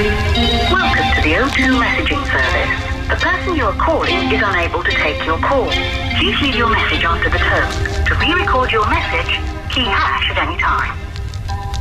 Welcome to the O2 messaging service. The person you are calling is unable to take your call. Please leave your message after the tone. To re-record your message, key hash at any time.